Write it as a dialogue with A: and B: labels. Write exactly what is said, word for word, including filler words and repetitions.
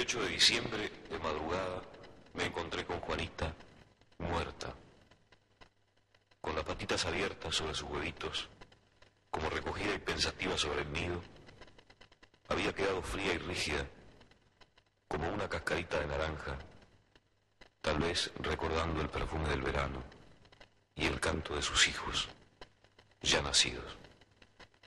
A: veintiocho de diciembre, de madrugada, me encontré con Juanita muerta, con las patitas abiertas sobre sus huevitos, como recogida y pensativa sobre el nido. Había quedado fría y rígida, como una cascarita de naranja, tal vez recordando el perfume del verano y el canto de sus hijos, ya nacidos.